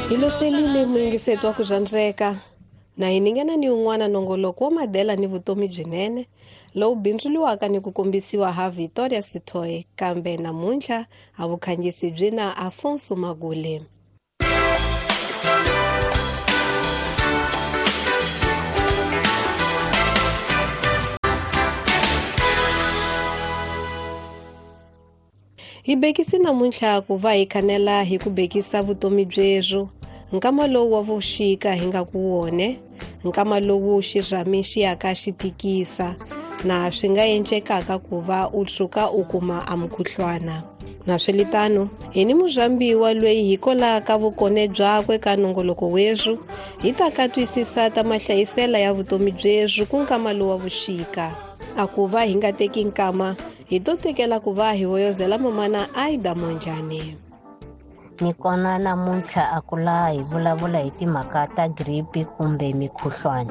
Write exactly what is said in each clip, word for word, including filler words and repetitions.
Hilo selile mwingiseto wa kuzhandzeka na hiningana ni un'wana nongoloko wa madela ni vutomi byinene lowu bindzuliwaka ni ku kombisiwa ha Victoria Sithole kambe namuntlha a vukhangisi byi na Afonso Magule. Hi bekisi namuntlha ku va hi kanela hi ku bekisa vutomi byeru nkama lowu wa vuxika hi nga ku wone nkama lowu xirhami xi yaka xi tikisa na swi nga encekaka ku va u tshuka u kuma amukhuhlwana na swelitano hi ni muzambiwa lweyi hi kolaka vukone byakwe ka nongoloko weru hi ta ka twisisa ta mahlayisela ya vutomi byeru ku nkama lowu wa vuxika a ku va hi nga teki nkama hi to tekela ku va hi hoyozela mamana Aida Monjane. Ni kona namuntlha a kula hi vulavula hi timhaka ta gripi kumbe mikhuhlwana.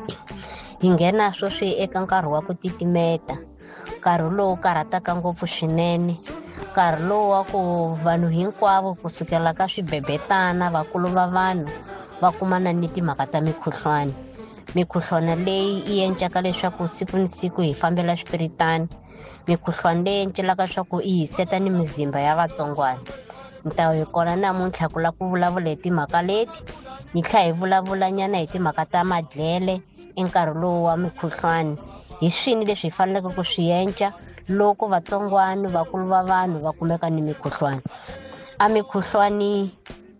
Hi nghena sweswi eka nkarhi wa ku titimeta, nkarhi lowu karhataka ngopfu swinene, nkarhi lowu wa ku vanhu hinkwavo kusukela ka swibebetana vakulu va vanhu va kumana ni timhaka ta mikhuhlwana. Mikhuhlwana leyi yi endlaka leswaku siku ni siku hi fambela xipiritani. Mikhuhlwana leyi endlaka leswaku yi hiseta ni mizimba ya vatsongwana. Ntawo hi kona namuntlha ku la ku vulavula hi timhaka leti ni tlha hi vulavula nyana hi timhaka ta madlele enkarhi lowu wa mikhuhlwana. Hi swini leswi hi faneleke ku swi endla loko vatsongwana vakulu va vanhu va kumeka ni mikhuhlwana. A mikhuhlwani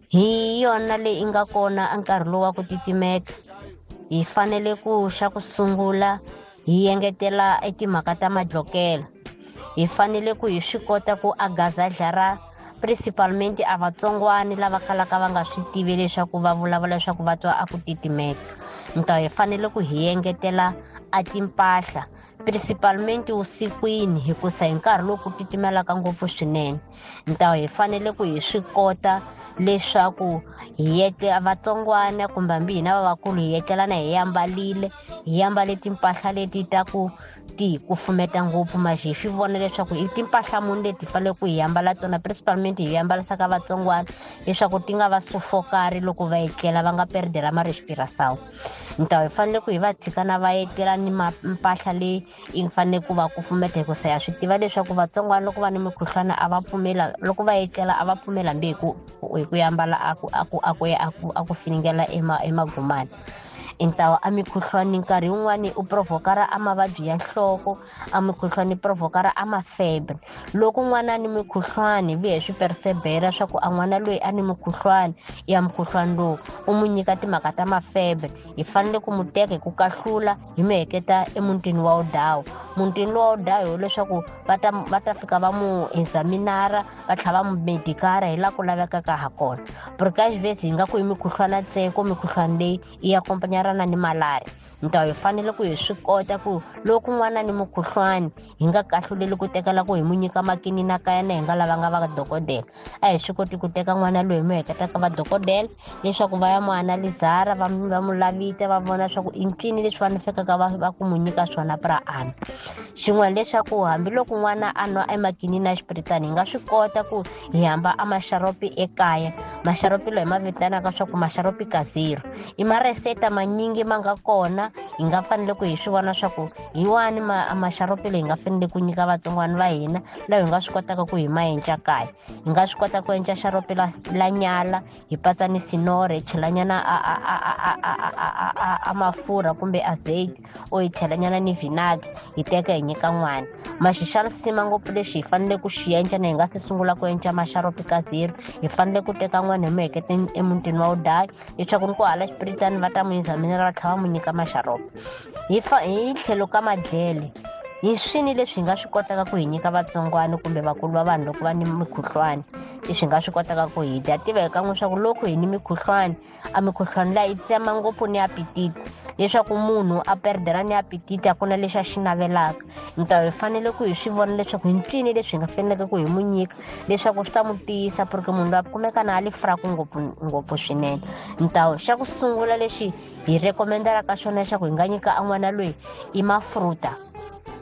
hi yona leyi nga kona enkarhi lowu wa ku titimeta. Hi fanele ku xa ku sungula hi engetela etimhaka ta madlokela. Hi fanele ku hi swi kota ku agaza dlara principalmente a vatsongwana lava kalaka va nga swi tivi leswaku va vulavula leswaku va twa a ku titimeta. Ntawo hi fanele ku hi engetela a timpahla principalmente usikwini hikusa hi nkarhi lowu ku titimelaka ngopfu swinene. Ntawo hi fanele ku hi swi kota leswaku hi yetla vatsongwana kumbe mbina vavakulu hi yetlelana hi yambalile hi yambale timpahla leti ta ku ti kufumeta ngopfu maji hi swi vona leswaku i timpahla muni leti fanele ku hi yambala tona principalmente hi yambalisa ka vatsongwana leswaku ti nga va sufokari loko va etlela va nga perdela marespirasawu. Ntawo hi fanele ku hi va tshika na va etlela ni mpahla leyi yi fanele ku va kufumeta hikusa ya swi tiva leswaku vatsongwana loko va ni mikhuhlwana a va pfumela loko va etlela a va pfumela mbi hi ku hi ku yambala a ku a ku a ku a ku finingela emagumani. Intawo a mikhuhlwani nkarhi wun'wani u provokara a mavabyi ya nhloko, a mikhuhlwani provokara a mafebre. Loko n'wana ni mikhuhlwani vi hi swi persevera swa ku a n'wana loyi a ni mikhuhlwani ya mukhuhlwani lowu u mu nyika timhaka ta mafebre hi fanele ku mu teka hi ku kahlula hi mu heketa emutini wa udawu. Mutini wa udawu leswaku va ta va ta fika va mu examinara va tlhela va mu medikara hi la ku lavekaka ha kona. Porque vesi hi nga ku hi mikhuhlwana ntseko mikhuhlwani leyi i ya kompanyara na ni malaria. Ntawo hi fanele ku hi swi kota ku loko n'wana ni mukhuhlwani hi nga kahluleli ku tekela ku hi mu nyika makini na kaya na hi nga lavanga va dokodela. A hi swi koti ku teka n'wana loyi mu heketaka va dokodela leswaku va ya mu analizara va va mu lavita va vona swa ku i ncini leswi faneleka va va ku mu nyika swona pra ana. Xin'wana leswaku hambiloko n'wana a nwa emakini na xipiritani hi nga swi kota ku hi hamba a masharopi ekaya. Masharopi loyi ma vitanaka swa ku masharopi kaziro i mareseta manyingi ma nga kona hi nga fanele ku hi swi vona swa ku hi wani masharopi leyi hi nga fanele ku nyika vatsongwana va hina laha hi nga swi kotaka ku hi ma endla kaya. Hi nga swi kota ku endla sharopi la la nyala hi patsa ni sinore hi chelanyana a a a a a a mafurha kumbe azeti o hi chelanyana ni vinagre hi teka hi nyika n'wana. Maxixanisima ngopfu lexi hi fanele ku xi endla na hi nga se sungula ku endla masharopi kaziro hi fanele ku teka n'wana hi mu heketa emutini wa udayi leswaku ni ku hala xipiritani va ta mu examinera va tlhela va mu nyika masharopi. Hi fa hi tlhelo ka madlele hi swini leswi hi nga swi kotaka ku hi nyika vatsongwana kumbe vakulu va vanhu loko va ni mikhuhlwani leswi hi nga swi kotaka ku hi dya tiva eka n'we swa ku loko hi ni mikhuhlwani a mikhuhlwani laha yi tsema ngopfu ni apetite leswaku munhu a perdela ni apetite a ku na lexi a xi navelaka. Ntawo hi fanele ku hi swi vona leswaku hi ncini leswi hi nga faneleke ku hi mu nyika leswaku swi ta mu tiyisa porque munhu loyi a kumeka na ali fraku ngopfu ngopfu swinene. Ntawo xa ku sungula lexi hi recomenderaka xona leswaku hi nga nyika a n'wana loyi i mafruta.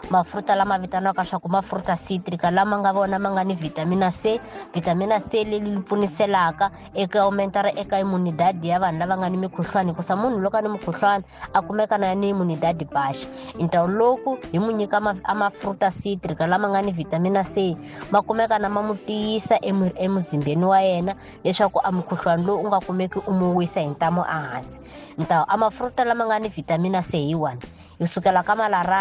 mafruta lama vitaniwaka swa ku mafruta citrica lama nga vona ma nga ni vitamina C. Vitamina C leyi pfuniselaka eka aumentara eka immunidade ya vanhu lava nga ni mikhuhlwani hikusa munhu loko a ni mukhuhlwani a kumeka na ni immunidade basha. Intawu loko hi mu nyika mafruta citrica lama nga ni vitamina C ma kumeka na ma mu tiyisa emuzimbeni wa yena leswaku a mukhuhlwani lowu u nga kumeki u mu wisa hi ntamo a hansi. Ntawu a mafruta lama nga ni vitamina C hi one yi sukela ka malarana